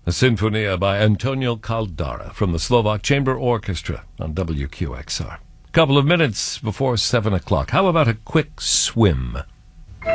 A Sinfonia by Antonio Caldara from the Slovak Chamber Orchestra on WQXR. Couple of minutes before 7 o'clock. How about a quick swim?